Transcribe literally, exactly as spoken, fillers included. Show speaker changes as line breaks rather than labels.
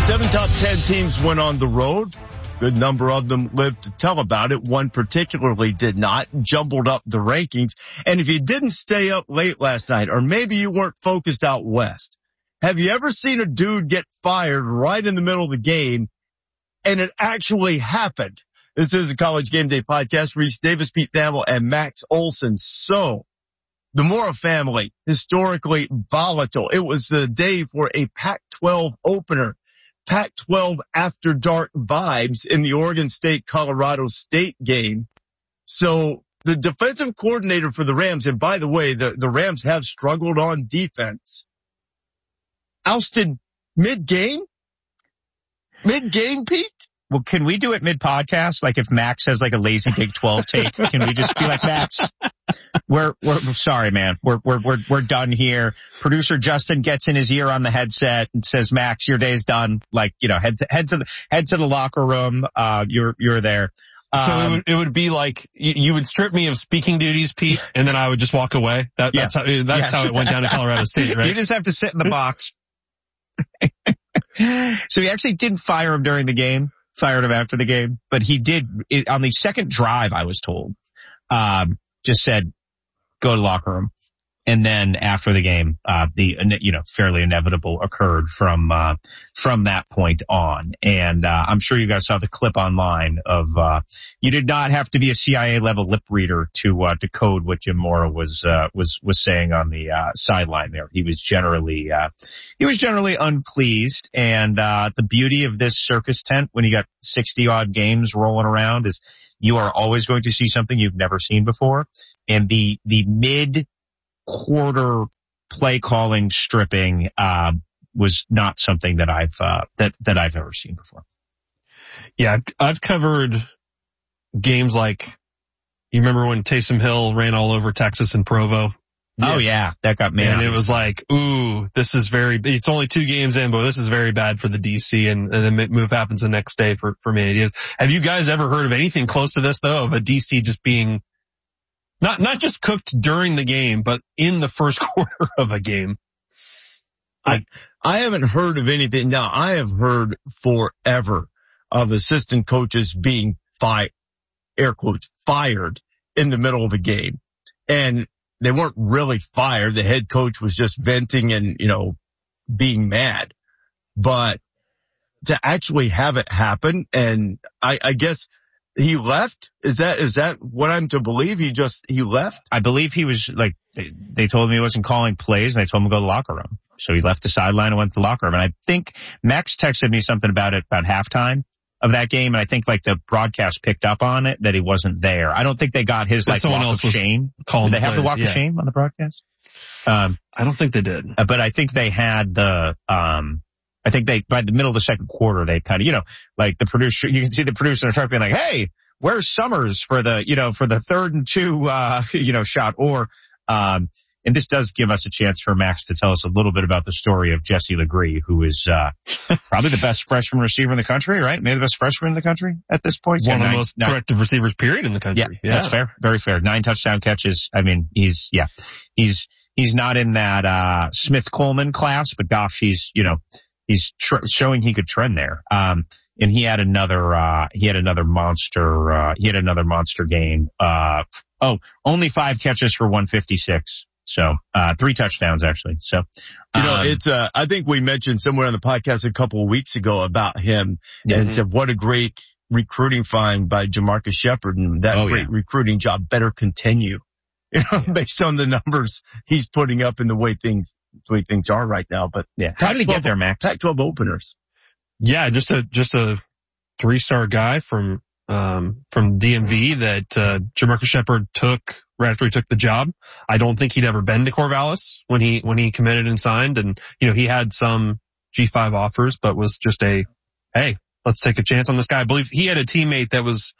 Seven top ten teams went on the road. Good number of them lived to tell about it. One particularly did not, jumbled up the rankings. And if you didn't stay up late last night, or maybe you weren't focused out west, have you ever seen a dude get fired right in the middle of the game and it actually happened? This is a College Game Day podcast. Reese Davis, Pete Thamel, and Max Olson. So, the Mora family, historically volatile. It was the day for a Pac twelve opener. Pac twelve after dark vibes in the Oregon State, Colorado State game. So the defensive coordinator for the Rams, and by the way, the, the Rams have struggled on defense, ousted mid-game? Mid-game, Pete?
Well, can we do it mid-podcast? Like if Max has like a lazy Big twelve take, can we just be like, Max, we're, we're, sorry, man. We're, we're, we're, we're done here. Producer Justin gets in his ear on the headset and says, Max, your day's done. Like, you know, head to, head to the, head to the locker room. Uh, you're, you're there. Um,
so it would, it would be like you, you would strip me of speaking duties, Pete, and then I would just walk away. That, that's yeah. how, that's yeah. how it went down to Colorado State, right?
You just have to sit in the box. So he actually didn't fire him during the game. Fired him after the game, but he did it, on the second drive, I was told, um, just said, go to the locker room. And then after the game, uh, the, you know, fairly inevitable occurred from, uh, from that point on. And, uh, I'm sure you guys saw the clip online of, uh, you did not have to be a C I A level lip reader to, uh, decode what Jim Mora was, uh, was, was saying on the, uh, sideline there. He was generally, uh, he was generally unpleased. And, uh, the beauty of this circus tent when you got sixty odd games rolling around is you are always going to see something you've never seen before. And the, the mid, quarter play calling stripping uh was not something that I've uh that that I've ever seen before.
Yeah, I've covered games like, you remember when Taysom Hill ran all over Texas and Provo?
Oh yeah, yeah that got me.
And it was like, ooh, this is very, it's only two games in, but this is very bad for the D C, and, and then move happens the next day for, for me. Have you guys ever heard of anything close to this though, of a D C just being Not, not just cooked during the game, but in the first quarter of a game?
I, I haven't heard of anything. Now, I have heard forever of assistant coaches being fired, air quotes, fired in the middle of a game. And they weren't really fired. The head coach was just venting and, you know, being mad. But to actually have it happen, and I, I guess, he left? Is that, is that what I'm to believe? He just, he left?
I believe he was like, they, they told him he wasn't calling plays and they told him to go to the locker room. So he left the sideline and went to the locker room. And I think Max texted me something about it about halftime of that game. And I think like the broadcast picked up on it that he wasn't there. I don't think they got his like
someone
walk
else
of shame. Did they have
plays,
the walk
yeah.
of shame on the broadcast? Um,
I don't think they did.
But I think they had the, um, I think they, by the middle of the second quarter, they kind of, you know, like the producer, you can see the producer in the truck being like, hey, where's Summers for the, you know, for the third and two, uh, you know, shot? Or, um, and this does give us a chance for Max to tell us a little bit about the story of Jesse Legree, who is, uh, probably the best freshman receiver in the country, right? Maybe the best freshman in the country at this point.
One
yeah,
of the
nine,
most
nine,
productive receivers, period, in the country.
Yeah, yeah, that's fair. Very fair. Nine touchdown catches. I mean, he's, yeah, he's, he's not in that, uh, Smith Coleman class, but gosh, he's, you know, he's tr- showing he could trend there. Um, and he had another, uh, he had another monster, uh, he had another monster game. Uh, oh, only five catches for one fifty-six. So, uh, three touchdowns actually. So, um,
you know, it's, uh, I think we mentioned somewhere on the podcast a couple of weeks ago about him mm-hmm. and said what a great recruiting find by Jamarcus Shepard, and that oh, great yeah. recruiting job better continue, you know, yeah. based on the numbers he's putting up and the way things, the way things are right now. But
yeah, how did he get there, Max?
Pac twelve openers.
Yeah, just a, just a three-star guy from, um, from D M V that, uh, Jamarcus Shepard took right after he took the job. I don't think he'd ever been to Corvallis when he, when he committed and signed. And, you know, he had some G five offers, but was just a, hey, let's take a chance on this guy. I believe he had a teammate that was